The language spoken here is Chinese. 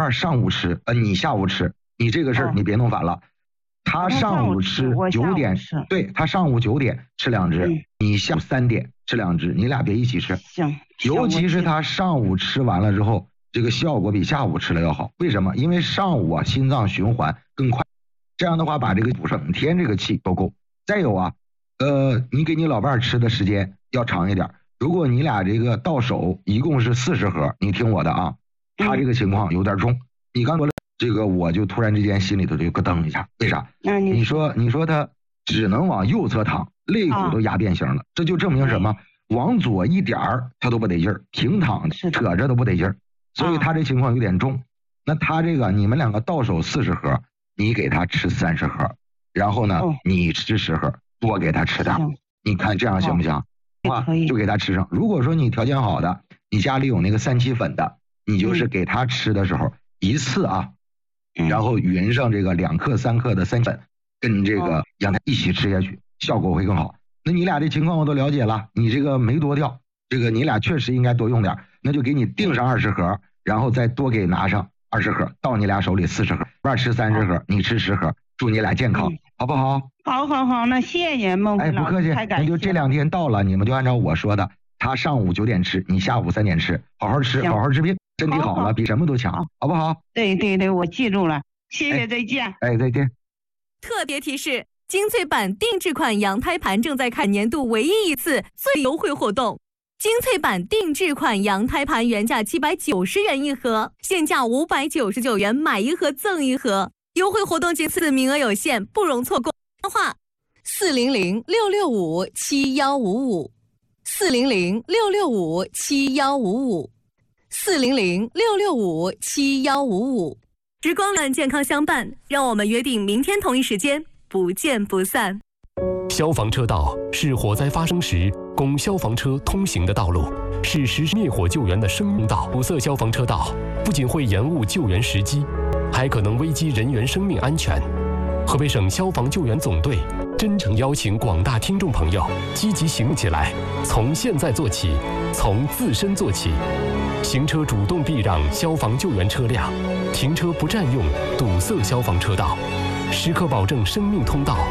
伴上午吃，你下午吃，你这个事儿你别弄反了。他上午吃9点，对，他上午9点吃2只，你下午3点吃2只，你俩别一起吃。 行。 尤其是他上午吃完了之后，这个效果比下午吃了要好。为什么？因为上午心脏循环更快，这样的话把这个补上天这个气都够。再有你给你老伴吃的时间要长一点。如果你俩这个到手一共是40盒，你听我的啊，他这个情况有点重。你刚说了这个，我就突然之间心里头就咯噔一下，为啥？你说他只能往右侧躺，肋骨都压变形了，这就证明什么？往左一点儿他都不得劲儿，平躺扯着都不得劲儿，所以他这情况有点重。那他这个你们两个到手40盒，你给他吃30盒，然后呢你吃10盒，多给他吃点，你看这样行不行？就给他吃上。如果说你条件好的，你家里有那个3七粉的，你就是给他吃的时候一次然后匀上这个2克3克的3粉，跟这个让他一起吃下去，效果会更好。那你俩这情况我都了解了，你这个没多掉，这个你俩确实应该多用点，那就给你定上20盒，然后再多给拿上20盒，到你俩手里40盒，伴吃30盒，你吃10盒，祝你俩健康，好不好？ 好，那谢谢孟老师。 不客气，那就这2天到了，你们就按照我说的，他上午9点吃，你下午3点吃，好好吃，好好治病，身体好了比什么都强，好不好？ 对，我记住了，谢谢，再见。 再见。 特别提示：精粹版定制款羊胎盘正在开年度唯一一次最优惠活动。精粹版定制款羊胎盘原价790元一盒，现价599元，买1盒赠1盒。优惠活动仅次，名额有限，不容错过。电话400-665-7155，400-665-7155，400-665-7155。时光暖健康相伴，让我们约定明天同一时间不见不散。 消防车道是火灾发生时供消防车通行的道路，是实施灭火救援的生命道。堵塞消防车道不仅会延误救援时机，还可能危及人员生命安全。河北省消防救援总队真诚邀请广大听众朋友积极行动起来，从现在做起，从自身做起。行车主动避让消防救援车辆，停车不占用堵塞消防车道，时刻保证生命通道